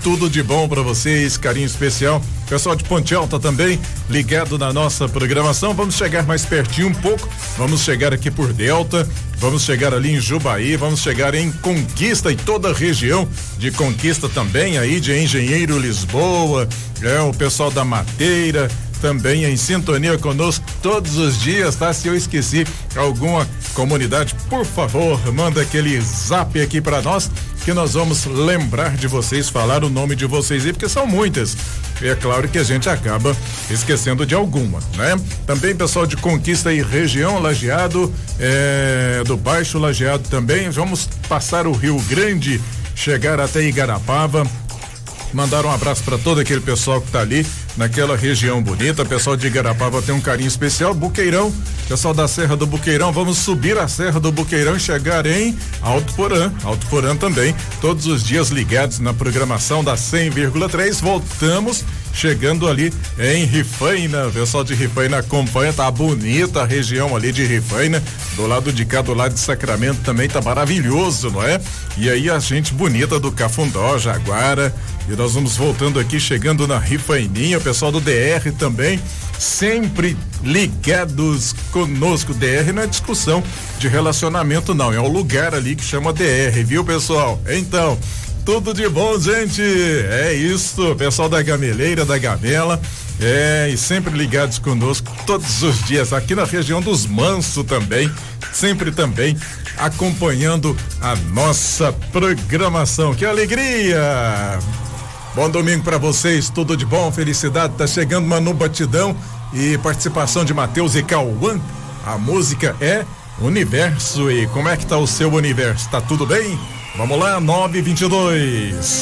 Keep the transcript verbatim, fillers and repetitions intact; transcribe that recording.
tudo de bom para vocês, carinho especial. Pessoal de Ponte Alta também, ligado na nossa programação. Vamos chegar mais pertinho um pouco, vamos chegar aqui por Delta, vamos chegar ali em Jubaí, vamos chegar em Conquista e toda a região de Conquista também, aí de Engenheiro Lisboa, é o pessoal da Mateira, também em sintonia conosco todos os dias, tá? Se eu esqueci alguma comunidade, por favor, manda aquele zap aqui para nós que nós vamos lembrar de vocês, falar o nome de vocês aí, porque são muitas. E é claro que a gente acaba esquecendo de alguma, né? Também pessoal de Conquista e região, Lajeado, é, do Baixo Lajeado também. Vamos passar o Rio Grande, chegar até Igarapava. Mandar um abraço para todo aquele pessoal que tá ali naquela região bonita. Pessoal de Igarapava tem um carinho especial. Buqueirão, pessoal da Serra do Buqueirão, vamos subir a Serra do Buqueirão e chegar em Alto Porã. Alto Porã também, todos os dias ligados na programação da cem vírgula três. Voltamos chegando ali em Rifaina. O pessoal de Rifaina acompanha, tá bonita a região ali de Rifaina. Do lado de cá, do lado de Sacramento também tá maravilhoso, não é? E aí a gente bonita do Cafundó, Jaguara. E nós vamos voltando aqui, chegando na Rifaininha, o pessoal do D R também, sempre ligados conosco. D R não é discussão de relacionamento, não, é o lugar ali que chama D R, viu, pessoal? Então, tudo de bom, gente, é isso, pessoal da Gameleira, da Gamela, é, e sempre ligados conosco todos os dias, aqui na região dos Manso também, sempre também acompanhando a nossa programação. Que alegria! Bom domingo para vocês, tudo de bom, felicidade, tá chegando Manu Batidão e participação de Matheus e Cauã. A música é Universo. E como é que tá o seu universo? Tá tudo bem? Vamos lá, nove e vinte e dois.